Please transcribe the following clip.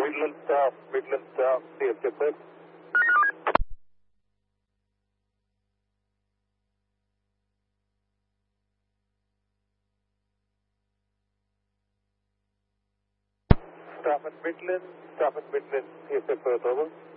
Midland staff, CSK first. Staff at Midland, CSK first, over.